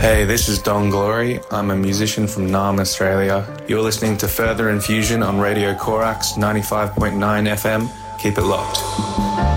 Hey, this is Don Glory. I'm a musician from Naarm, Australia. You're listening to Further Infusion on Radio Corax 95.9 FM. Keep it locked.